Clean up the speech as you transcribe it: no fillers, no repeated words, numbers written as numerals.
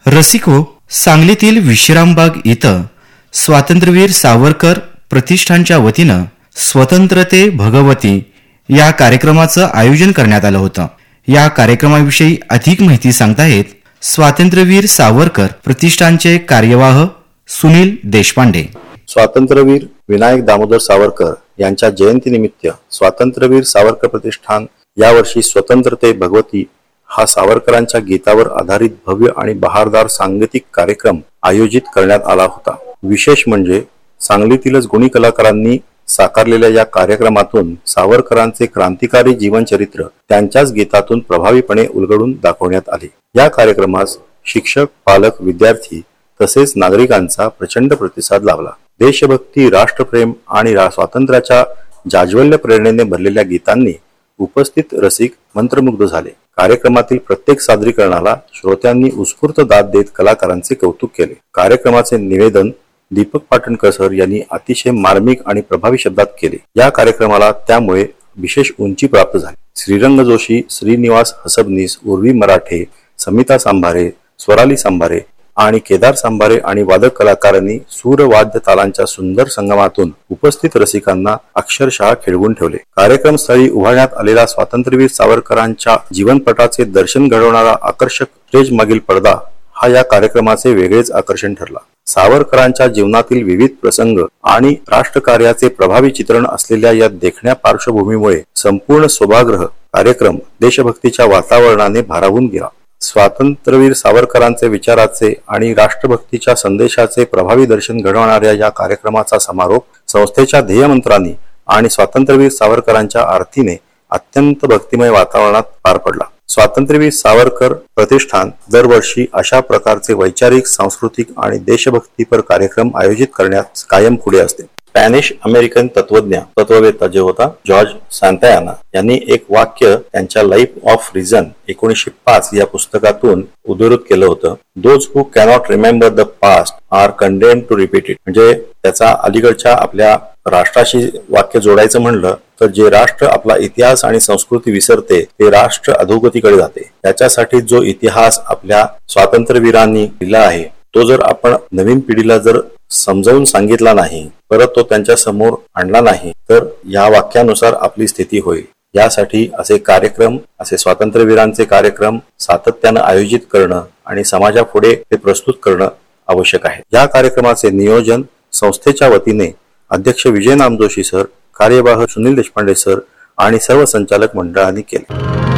रसिको, सांगलीतील विश्रामबाग इथं स्वातंत्र्यवीर सावरकर प्रतिष्ठानच्या वतीनं स्वतंत्रते भगवती या कार्यक्रमाचं आयोजन करण्यात आलं होतं. या कार्यक्रमाविषयी अधिक माहिती सांगताहेत स्वातंत्र्यवीर सावरकर प्रतिष्ठानचे कार्यवाह सुनील देशपांडे. स्वातंत्र्यवीर विनायक दामोदर सावरकर यांच्या जयंतीनिमित्त स्वातंत्र्यवीर सावरकर प्रतिष्ठान यावर्षी स्वतंत्रते भगवती हा सावरकरांच्या गीतावर आधारित भव्य आणि बहारदार सांगीतिक कार्यक्रम आयोजित करण्यात आला होता. विशेष म्हणजे सांगलीतीलच गुणी कलाकारांनी साकारलेल्या या कार्यक्रमातून सावरकरांचे क्रांतिकारी जीवनचरित्र त्यांच्याच गीतातून प्रभावीपणे उलगडून दाखवण्यात आले. या कार्यक्रमास शिक्षक, पालक, विद्यार्थी तसेच नागरिकांचा प्रचंड प्रतिसाद लाभला. देशभक्ती, राष्ट्रप्रेम आणि स्वातंत्र्याच्या जाज्वल्य प्रेरणेने भरलेल्या गीतांनी उपस्थित रसिक मंत्रमुग्ध झाले. कार्यक्रमातील प्रत्येक सादरीकरणाला श्रोत्यांनी उत्स्फूर्त दाद देत कलाकारांचे कौतुक केले. कार्यक्रमाचे निवेदन दीपक पाटणकर सर यांनी अतिशय मार्मिक आणि प्रभावी शब्दात केले. या कार्यक्रमाला त्यामुळे विशेष उंची प्राप्त झाली. श्रीरंग जोशी, श्रीनिवास हसबनीस, उर्वी मराठे, समिता सांभारे, स्वराली सांभारे आणि केदार सांभारे आणि वादक कलाकारांनी सूरवाद्य तालांच्या सुंदर संगमातून उपस्थित रसिकांना अक्षरशः खेळवून ठेवले. कार्यक्रमस्थळी उभारण्यात आलेला स्वातंत्र्यवीर सावरकरांच्या जीवनपटाचे दर्शन घडवणारा आकर्षक स्टेज मागील पडदा हा या कार्यक्रमाचे वेगळेच आकर्षण ठरला. सावरकरांच्या जीवनातील विविध प्रसंग आणि राष्ट्रकार्याचे प्रभावी चित्रण असलेल्या या देखण्या पार्श्वभूमीमुळे संपूर्ण सभागृह कार्यक्रम देशभक्तीच्या वातावरणाने भारावून गेला. स्वातंत्र्यवीर सावरकरांचे विचाराचे आणि राष्ट्रभक्तीच्या संदेशाचे प्रभावी दर्शन घडवणाऱ्या या कार्यक्रमाचा समारोप संस्थेच्या ध्येयमंत्रांनी आणि स्वातंत्र्यवीर सावरकरांच्या आरतीने अत्यंत भक्तिमय वातावरणात पार पडला. स्वातंत्र्यवीर सावरकर प्रतिष्ठान दरवर्षी अशा प्रकारचे वैचारिक, सांस्कृतिक आणि देशभक्तीपर कार्यक्रम आयोजित करण्यात कायम पुढे असते. स्पॅनिश अमेरिकन तत्ववेत्ता जे होता जॉर्ज सांतायाना यांनी एक वाक्य त्यांच्या लाईफ ऑफ रिझन 1905 या पुस्तकातून उद्धृत केलं होतं. Those who cannot remember the past R condemned to repeat it. म्हणजे त्याचा अलीकडच्या आपल्या राष्ट्राशी वाक्य जोडायचं म्हणलं तर जे राष्ट्र आपला इतिहास आणि संस्कृती विसरते ते राष्ट्र अधोगतीकडे जाते. त्याच्यासाठी जो इतिहास आपल्या स्वातंत्र्यवीरांनी दिला आहे तो जर आपण नवीन पिढीला जर समजावून सांगितला नाही, परत तो त्यांच्या समोर आणला नाही तर या वाक्यानुसार आपली स्थिती होईल. यासाठी असे स्वातंत्र्यवीरांचे कार्यक्रम सातत्यानं आयोजित करणं आणि समाजापुढे ते प्रस्तुत करणं आवश्यक आहे. या कार्यक्रमाचे नियोजन संस्थेच्या वतीने अध्यक्ष विजय नामजोशी सर, कार्यवाह सुनील देशपांडे सर आणि सर्व संचालक मंडळांनी केले.